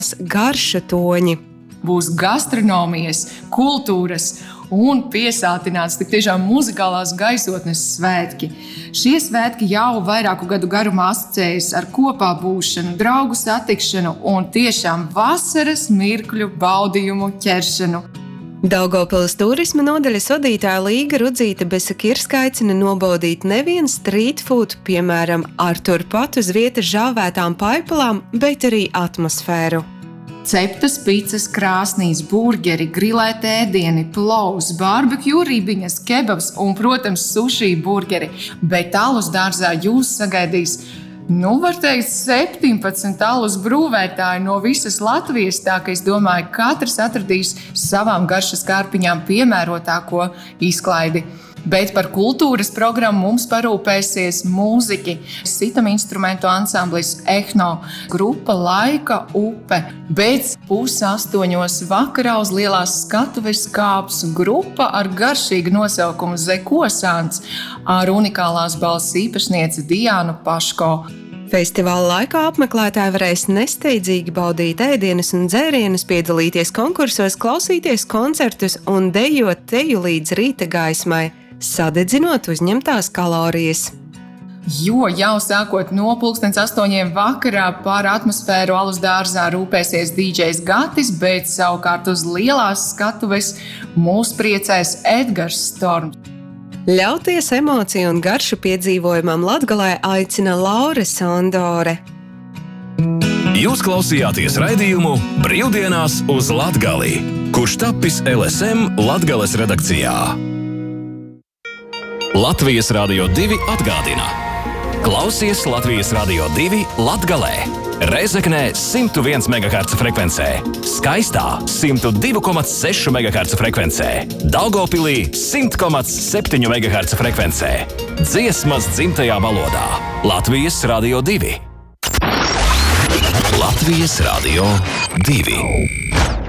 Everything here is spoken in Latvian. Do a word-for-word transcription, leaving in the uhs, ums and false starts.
garša toņi. Būs gastronomijas, kultūras un piesātināts tik tiešām muzikālās gaisotnes svētki. Šie svētki jau vairāku gadu garumā asociējas ar kopā būšanu, draugu satikšanu un tiešām vasaras mirkļu baudījumu ķeršanu. Daugavpils turisma nodaļas vadītāja Līga Rudzīte-Besakirska aicina nobaudīt nevien street food, piemēram, ar turpat uz vietas žāvētām paipalām, bet arī atmosfēru. Ceptas picas krāsnīs, burgeri, grilēti ēdieni, plovs, barbekju ribiņas, kebabs un, protams, sushi burgeri. Bet alus dārzā jūs sagaidīs, nu, var teikt, septiņpadsmit alus brūvētāji no visas Latvijas, tā ka es domāju, katrs atradīs savām garšas kārpiņām piemērotāko izklaidi. Bet par kultūras programmu mums parūpēsies mūziķi, sitam instrumentu ansamblis Ehno, grupa Laika upe. Bet pusastoņos vakarā uz lielās skatuves kāps grupa ar garšīgu nosaukumu Zekosāns ar unikālās balss īpašnieci Diānu Paško. Festivāla laikā apmeklētāji varēs nesteidzīgi baudīt ēdienas un dzērienus, piedalīties konkursos, klausīties koncertus un dejot teju līdz rīta gaismai, sadedzinot uzņemtās kalorijas. Jo jau sākot no pulkstens astoņiem vakarā par atmosfēru alus dārzā rūpēsies dīdžejs Gatis, bet savukārt uz lielās skatuves mūs priecēs Edgars Storms. Ļauties emociju un garšu piedzīvojumam Latgalē aicina Laure Sondore. Jūs klausījāties raidījumu Brīvdienās uz Latgali, kurš tapis L S M Latgales redakcijā. Latvijas Radio divi atgādina. Klausies Latvijas Radio divi Latgalē. Rezeknē simt viens megaherca frekvencē, Skaistā simt divi komats seši megaherca frekvencē, Daugavpilī simt komats septiņi megaherca frekvencē. Dziesmas dzimtajā valodā. Latvijas Radio divi. Latvijas Radio divi.